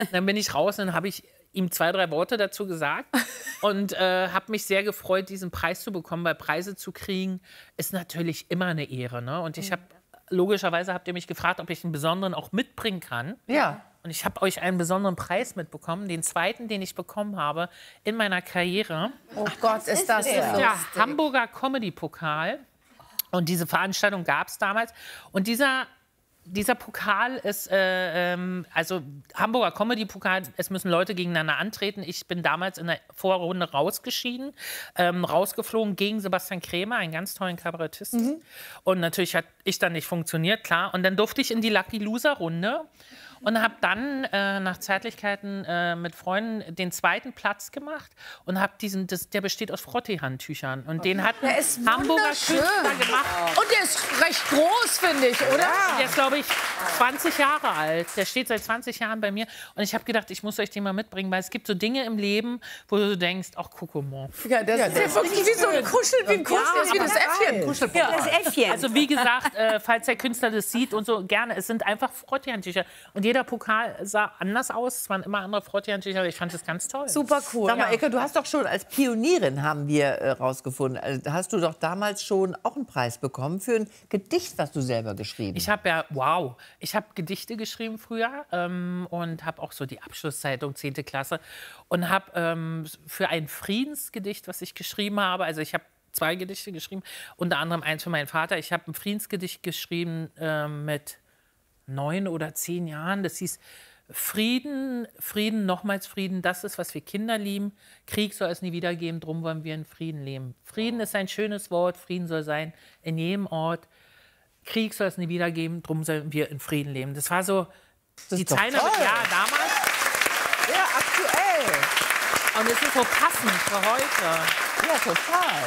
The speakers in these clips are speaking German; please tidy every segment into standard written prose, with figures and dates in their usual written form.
Dann bin ich raus und dann habe ich ihm 2, 3 Worte dazu gesagt und habe mich sehr gefreut, diesen Preis zu bekommen, weil Preise zu kriegen ist natürlich immer eine Ehre. Ne? Und ich habe, logischerweise habt ihr mich gefragt, ob ich einen besonderen auch mitbringen kann. Ja. Und ich habe euch einen besonderen Preis mitbekommen, den zweiten, den ich bekommen habe in meiner Karriere. Oh Gott, ist das Der Hamburger Comedy-Pokal. Und diese Veranstaltung gab es damals. Und dieser Pokal ist, also Hamburger Comedy-Pokal, es müssen Leute gegeneinander antreten. Ich bin damals in der Vorrunde rausgeschieden, rausgeflogen gegen Sebastian Krämer, einen ganz tollen Kabarettisten. Und natürlich hat ich dann nicht funktioniert, klar. Und dann durfte ich in die Lucky Loser-Runde. Und habe dann nach Zeitlichkeiten mit Freunden den 2. Platz gemacht und habe der besteht aus Frottee-Handtüchern. Und den hat ein Hamburger Künstler gemacht. Und der ist recht groß, finde ich, oder? Der ist, glaube ich, 20 Jahre alt. Der steht seit 20 Jahren bei mir. Und ich habe gedacht, ich muss euch den mal mitbringen, weil es gibt so Dinge im Leben, wo du denkst, ach, Kokomon. Ja, das ist ja wirklich wie so ein Kuschel, wie das Äffchen. Ja, das Äffchen. Also wie gesagt, falls der Künstler das sieht und so, gerne. Es sind einfach Frottee-Handtücher. Und jeder Pokal sah anders aus. Es waren immer andere Frottee-Handtücher, aber ich fand das ganz toll. Super cool. Sag mal, Elke, du hast doch schon als Pionierin, haben wir rausgefunden, also, hast du doch damals schon auch einen Preis bekommen für ein Gedicht, was du selber geschrieben hast. Ich habe ich habe Gedichte geschrieben früher und habe auch so die Abschlusszeitung 10. Klasse und habe für ein Friedensgedicht, was ich geschrieben habe, also ich habe 2 Gedichte geschrieben, unter anderem eins für meinen Vater. Ich habe ein Friedensgedicht geschrieben mit 9 oder 10 Jahren. Das hieß Frieden, Frieden, nochmals Frieden, das ist, was wir Kinder lieben. Krieg soll es nie wieder geben, drum wollen wir in Frieden leben. Frieden ist ein schönes Wort, Frieden soll sein in jedem Ort. Krieg soll es nie wieder geben, drum sollen wir in Frieden leben. Das war so die Zeile mit Ja damals. Ja, aktuell. Und es ist so passend für heute. Ja, total.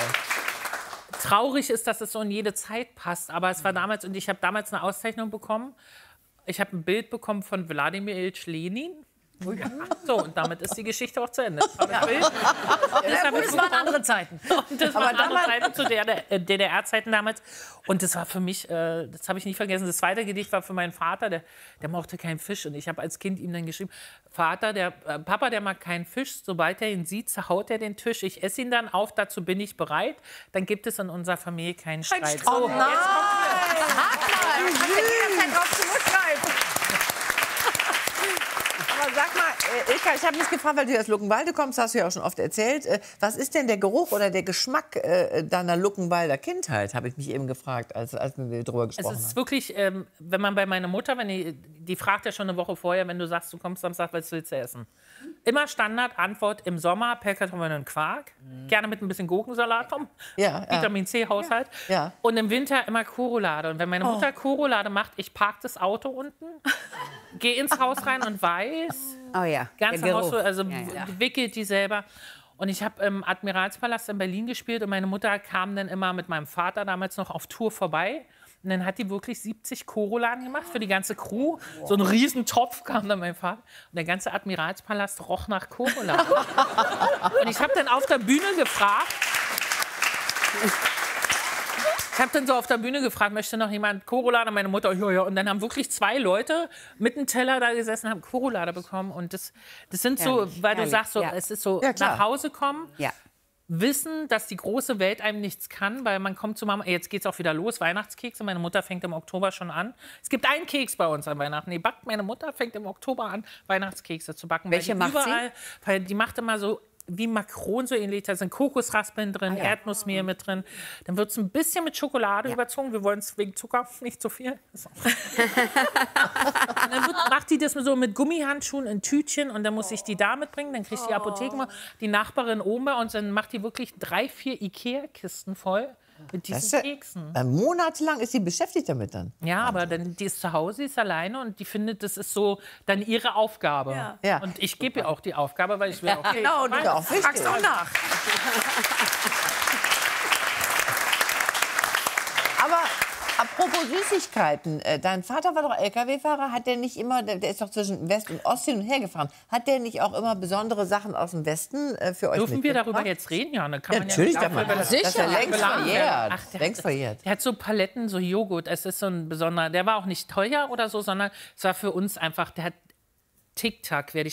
Traurig ist, dass es so in jede Zeit passt. Aber es war damals, und ich habe damals eine Auszeichnung bekommen. Ich habe ein Bild bekommen von Wladimir Ilyich Lenin. So, und damit ist die Geschichte auch zu Ende. Das war das Bild. Das waren andere Zeiten. Und das waren andere Zeiten zu DDR-Zeiten damals. Und das war für mich, das habe ich nie vergessen, das zweite Gedicht war für meinen Vater, der mochte keinen Fisch. Und ich habe als Kind ihm dann geschrieben, Papa, der mag keinen Fisch, sobald er ihn sieht, zerhaut er den Tisch. Ich esse ihn dann auf, dazu bin ich bereit. Dann gibt es in unserer Familie keinen Streit. Oh nein! Aber sag mal, Ilka, ich habe mich gefragt, weil du aus Luckenwalde kommst, hast du ja auch schon oft erzählt. Was ist denn der Geruch oder der Geschmack deiner Luckenwalder Kindheit, habe ich mich eben gefragt, als wir darüber gesprochen haben. Es ist wirklich, wenn man bei meiner Mutter, die fragt ja schon eine Woche vorher, wenn du sagst, du kommst Samstag, was willst du essen? Immer Standardantwort im Sommer, Pellkartoffeln und Quark. Gerne mit ein bisschen Gurkensalat vom Vitamin C-Haushalt. Ja. Und im Winter immer Korolade. Und wenn meine Mutter Korolade macht, ich parke das Auto unten, gehe ins Haus rein und weiß, Oh ja, ganze der Haus, Geruch. also Ja. wickelt die selber. Und ich habe im Admiralspalast in Berlin gespielt und meine Mutter kam dann immer mit meinem Vater damals noch auf Tour vorbei. Und dann hat die wirklich 70 Koroladen gemacht für die ganze Crew. So ein Riesentopf kam dann mein Vater. Und der ganze Admiralspalast roch nach Koroladen. Und ich habe dann auf der Bühne gefragt, möchte noch jemand Korolade? Meine Mutter, ja. Und dann haben wirklich 2 Leute mit einem Teller da gesessen und haben Korolade bekommen. Und das sind so, weil du sagst, so, es ist so nach Hause kommen. Ja. Wissen, dass die große Welt einem nichts kann, weil man kommt zu Mama, jetzt geht's auch wieder los, Weihnachtskekse, meine Mutter fängt im Oktober schon an. Es gibt einen Keks bei uns an Weihnachten, meine Mutter fängt im Oktober an, Weihnachtskekse zu backen. Welche macht sie? Weil die macht immer so wie Makron so ähnlich, da sind Kokosraspeln drin, Erdnussmehl mit drin. Dann wird es ein bisschen mit Schokolade überzogen. Wir wollen es wegen Zucker nicht so viel. So. Dann macht die das so mit Gummihandschuhen in Tütchen und dann muss ich die da mitbringen. Dann kriegt die Apotheke mal die Nachbarin oben bei uns. Dann macht die wirklich 3, 4 Ikea-Kisten voll mit diesen Keksen. Monatelang ist sie beschäftigt damit dann. Ja, aber dann, die ist zu Hause, die ist alleine und die findet, das ist so dann ihre Aufgabe. Ja. Und ich gebe ihr auch die Aufgabe, weil ich will auch Genau, du auch wichtig. fragst auch nach. Aber apropos Süßigkeiten, dein Vater war doch LKW-Fahrer, hat der nicht immer, der ist doch zwischen West und Ost hin und her gefahren, hat der nicht auch immer besondere Sachen aus dem Westen für euch Dürfen wir mitgebracht? darüber jetzt reden? Ja, dann kann man Natürlich, ja darf man. Das ist ja längst verjährt. Längst verjährt. Der hat so Paletten, so Joghurt. Es ist so ein besonderer. Der war auch nicht teuer oder so, sondern es war für uns einfach. Der hat TikTok werde ich